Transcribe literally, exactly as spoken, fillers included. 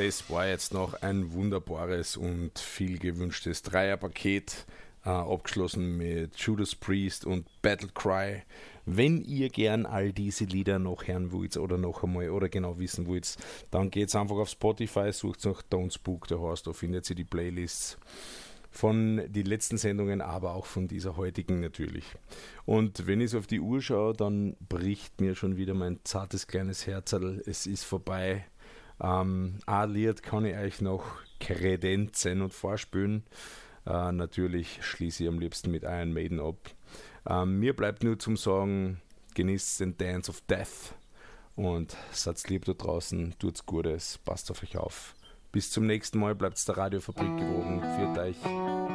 Das war jetzt noch ein wunderbares und viel gewünschtes Dreierpaket, äh, abgeschlossen mit Judas Priest und Battle Cry. Wenn ihr gern all diese Lieder noch hören wollt oder noch einmal oder genau wissen wollt, dann geht's einfach auf Spotify, sucht nach Don't Spook the Horse, da findet ihr die Playlists von den letzten Sendungen, aber auch von dieser heutigen natürlich. Und wenn ich so auf die Uhr schaue, dann bricht mir schon wieder mein zartes kleines Herzerl. Es ist vorbei. Ähm, ein Lied kann ich euch noch kredenzen und vorspülen. Äh, natürlich schließe ich am liebsten mit Iron Maiden ab. Ähm, mir bleibt nur zum Sagen, genießt den Dance of Death und seid lieb da draußen, tut's Gutes, passt auf euch auf. Bis zum nächsten Mal, bleibt der Radiofabrik gewogen, führt euch.